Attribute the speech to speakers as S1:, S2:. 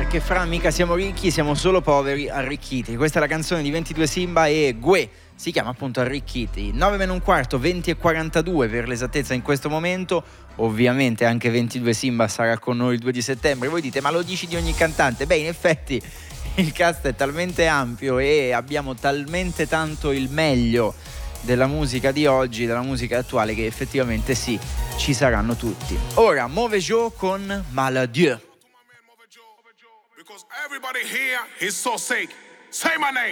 S1: perché fra mica siamo ricchi, siamo solo poveri arricchiti. Questa è la canzone di 22 Simba e Gue, si chiama appunto Arricchiti. 9:15, 20:42 per l'esattezza in questo momento. Ovviamente anche 22 Simba sarà con noi il 2 di settembre. Voi dite, ma lo dici di ogni cantante? Beh, in effetti il cast è talmente ampio e abbiamo talmente tanto il meglio della musica di oggi, della musica attuale, che effettivamente sì, ci saranno tutti. Ora Mauvais Joe con Maladieu.
S2: Because everybody here is so sick. Say my name.